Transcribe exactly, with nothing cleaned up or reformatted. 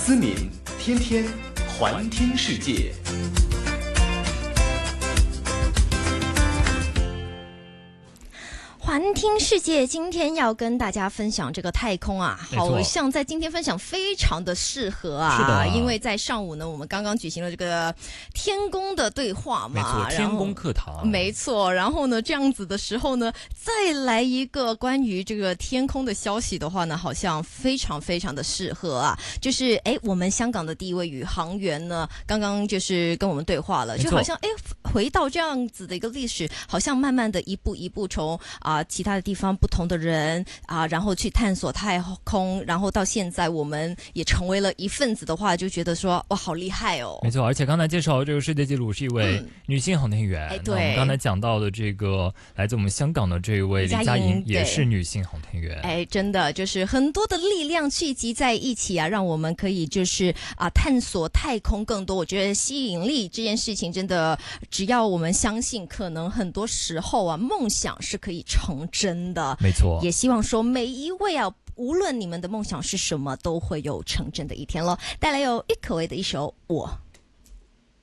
思敏天天环听世界。 环听世界，今天要跟大家分享这个太空啊，好像在今天分享非常的适合啊。 是的， 因为在上午呢，我们刚刚举行了这个天宫的对话嘛， 没错，天宫课堂， 没错。然后呢，这样子的时候呢，再来一个关于这个天空的消息的话呢，好像非常非常的适合啊。就是哎，我们香港的第一位宇航员呢，刚刚就是跟我们对话了，就好像哎，回到这样子的一个历史，好像慢慢的一步一步从啊。其他的地方不同的人啊，然后去探索太空，然后到现在我们也成为了一份子的话，就觉得说哇，好厉害哦！ 没错，而且刚才介绍的这个世界纪录是一位女性航天员。 嗯、哎，对， 我们刚才讲到的这个来自我们香港的这一位李嘉莹也是女性航天员。 哎，真的就是很多的力量聚集在一起啊，让我们可以就是啊探索太空更多。我觉得吸引力这件事情真的，只要我们相信，可能很多时候啊，梦想是可以成。成真的， 没错， 也希望说每一位啊，无论你们的梦想是什么，都会有成真的一天咯。带来有郁可唯的一首《我》。